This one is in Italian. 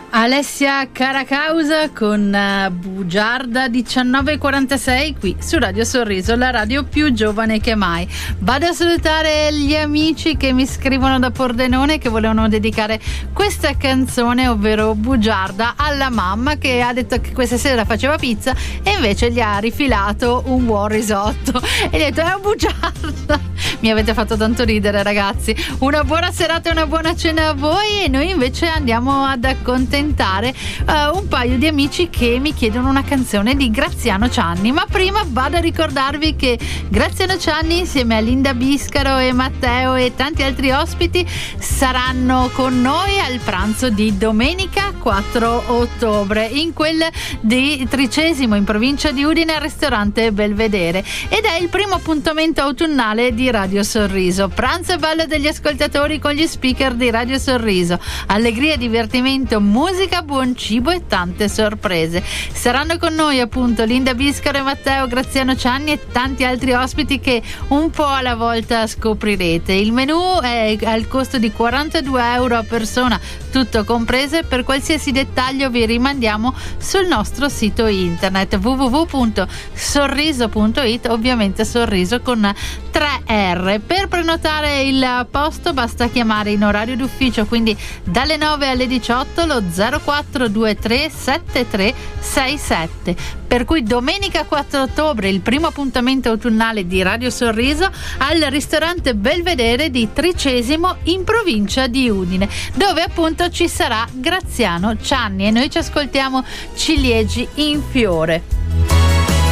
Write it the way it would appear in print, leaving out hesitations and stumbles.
Alessia Caracausa con Bugiarda 19:46 qui su Radio Sorriso, la radio più giovane che mai. Vado a salutare gli amici che mi scrivono da Pordenone che volevano dedicare questa canzone, ovvero Bugiarda, alla mamma che ha detto che questa sera faceva pizza e invece gli ha rifilato un buon risotto e gli ha detto è un bugiarda. Mi avete fatto tanto ridere, ragazzi. Una buona serata e una buona cena a voi, e noi invece andiamo ad accontentare un paio di amici che mi chiedono una canzone di Graziano Cianni. Ma prima vado a ricordarvi che Graziano Cianni insieme a Linda Biscaro e Matteo e tanti altri ospiti saranno con noi al pranzo di domenica 4 ottobre in quel di Tricesimo in provincia di Udine al ristorante Belvedere, ed è il primo appuntamento autunnale di Radio Sorriso. Pranzo e ballo degli ascoltatori con gli speaker di Radio Sorriso, allegria, divertimento, musica, buon cibo e tante sorprese. Saranno con noi appunto Linda Biscaro e Matteo, Graziano Cianni e tanti altri ospiti che un po' alla volta scoprirete. Il menù è al costo di 42 euro a persona, tutto compreso, e per qualsiasi dettaglio vi rimandiamo sul nostro sito internet www.sorriso.it, ovviamente sorriso con 3R. Per prenotare il posto basta chiamare in orario d'ufficio, quindi dalle 9 alle 18, lo 0423 7367. Per cui domenica 4 ottobre il primo appuntamento autunnale di Radio Sorriso al ristorante Belvedere di Tricesimo in provincia di Udine, dove appunto ci sarà Graziano Cianni, e noi ci ascoltiamo Ciliegi in fiore.